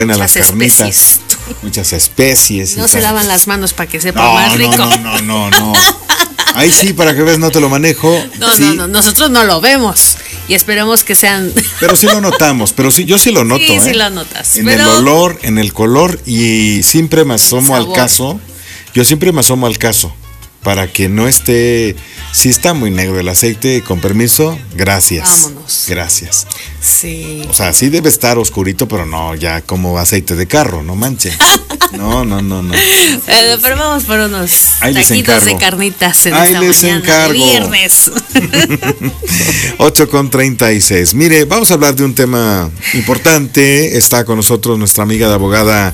Buenas las Muchas carnitas, especies. muchas especies. No y se tal. lavan las manos para que sepa más rico. No. Ahí sí, para que veas, no te lo manejo. No, sí, no, nosotros no lo vemos y esperemos que sean. Pero sí lo notamos, pero sí, yo sí lo noto. Sí, sí lo notas. En pero el olor, en el color, y siempre me asomo al sabor. caso. Yo siempre me asomo al caso para que no esté. Si está muy negro el aceite, con permiso, gracias. Vámonos. Gracias. Sí. O sea, sí debe estar oscurito, pero no ya como aceite de carro, no manche. No. Pero vamos por unos Ahí les taquitos encargo. de carnitas en Ahí esta les mañana de encargo. viernes. 8:36. Mire, vamos a hablar de un tema importante. Está con nosotros nuestra amiga de abogada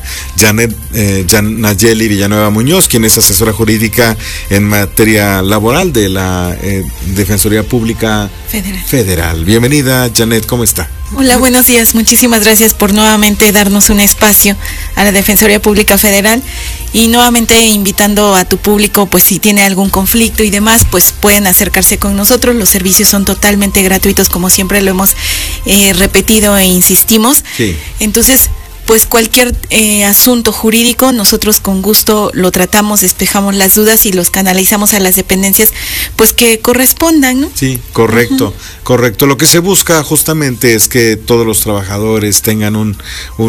Nayeli Villanueva Muñoz, quien es asesora jurídica en materia laboral de la Defensoría Pública Federal. Bienvenida, Janet, ¿cómo está? Hola, buenos días. Muchísimas gracias por nuevamente darnos un espacio a la Defensoría Pública Federal y nuevamente invitando a tu público, pues si tiene algún conflicto y demás, pues pueden acercarse con nosotros. Los servicios son totalmente gratuitos, como siempre lo hemos repetido e insistimos. Sí. Entonces, pues cualquier asunto jurídico, nosotros con gusto lo tratamos, despejamos las dudas y los canalizamos a las dependencias, pues que correspondan, ¿no? Sí, correcto, correcto. Lo que se busca justamente es que todos los trabajadores tengan un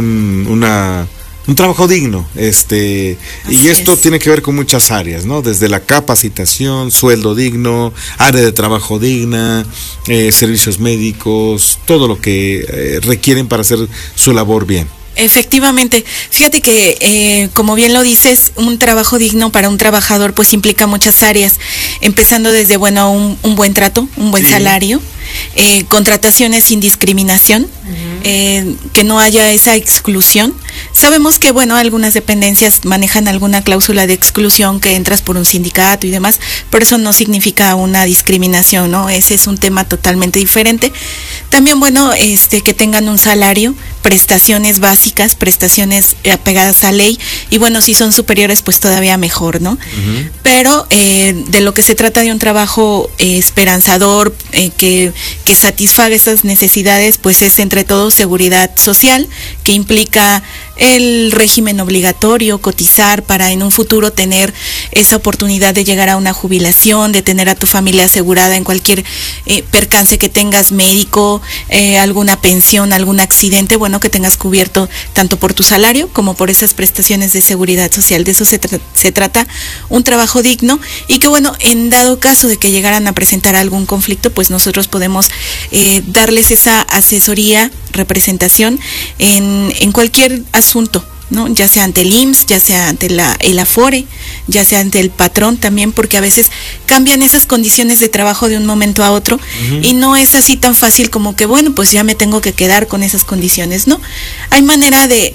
trabajo digno, y esto es. tiene que ver con muchas áreas, ¿no? Desde la capacitación, sueldo digno, área de trabajo digna, servicios médicos, todo lo que requieren para hacer su labor bien. Efectivamente, fíjate que como bien lo dices, un trabajo digno para un trabajador pues implica muchas áreas, empezando desde un buen trato, un buen Sí. salario, contrataciones sin discriminación, que no haya esa exclusión. Sabemos que algunas dependencias manejan alguna cláusula de exclusión, que entras por un sindicato y demás, pero eso no significa una discriminación, ¿no? Ese es un tema totalmente diferente. También que tengan un salario, prestaciones básicas, prestaciones apegadas a ley, y si son superiores pues todavía mejor, ¿no? Pero de lo que se trata de un trabajo esperanzador, que satisfaga esas necesidades, pues es entre todo seguridad social, que implica el régimen obligatorio, cotizar para en un futuro tener esa oportunidad de llegar a una jubilación, de tener a tu familia asegurada en cualquier percance que tengas médico, alguna pensión, algún accidente, que tengas cubierto tanto por tu salario como por esas prestaciones de seguridad social. De eso se trata un trabajo digno, y que en dado caso de que llegaran a presentar algún conflicto, pues nosotros podemos darles esa asesoría, representación en cualquier asunto, ¿no? Ya sea ante el IMSS, ya sea ante el Afore, ya sea ante el patrón también, porque a veces cambian esas condiciones de trabajo de un momento a otro, y no es así tan fácil como que pues ya me tengo que quedar con esas condiciones, ¿no? Hay manera de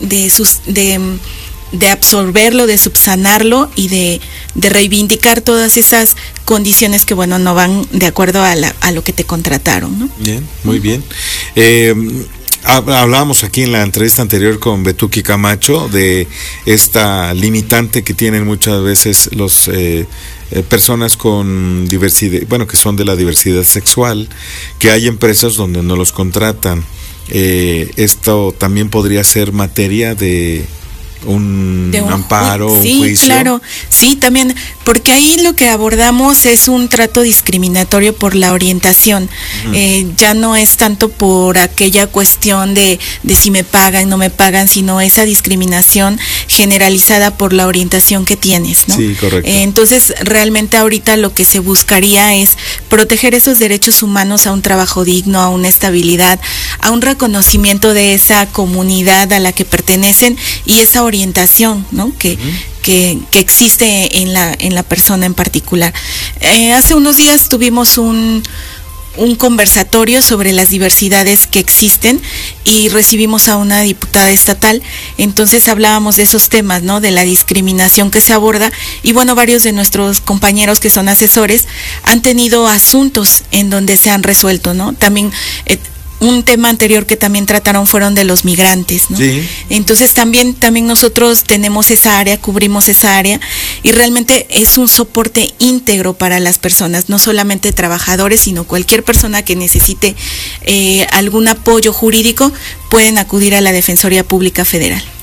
absorberlo, de subsanarlo y de reivindicar todas esas condiciones que no van de acuerdo a lo que te contrataron, ¿no? Bien, muy bien. Hablábamos aquí en la entrevista anterior con Betuki Camacho de esta limitante que tienen muchas veces los personas con diversidad, que son de la diversidad sexual, que hay empresas donde no los contratan. Esto también podría ser materia de un amparo, un juicio. Sí, claro, sí, también, porque ahí lo que abordamos es un trato discriminatorio por la orientación. Ya no es tanto por aquella cuestión de si me pagan, no me pagan, sino esa discriminación generalizada por la orientación que tienes, ¿no? Sí, correcto. Entonces, realmente ahorita lo que se buscaría es proteger esos derechos humanos a un trabajo digno, a una estabilidad, a un reconocimiento de esa comunidad a la que pertenecen y esa orientación, ¿no? Que existe en la persona en particular. Hace unos días tuvimos un conversatorio sobre las diversidades que existen y recibimos a una diputada estatal. Entonces hablábamos de esos temas, ¿no? De la discriminación que se aborda, y varios de nuestros compañeros que son asesores han tenido asuntos en donde se han resuelto, ¿no? También un tema anterior que también trataron fueron de los migrantes, ¿no? Sí. Entonces también nosotros tenemos esa área, cubrimos esa área y realmente es un soporte íntegro para las personas, no solamente trabajadores, sino cualquier persona que necesite algún apoyo jurídico pueden acudir a la Defensoría Pública Federal.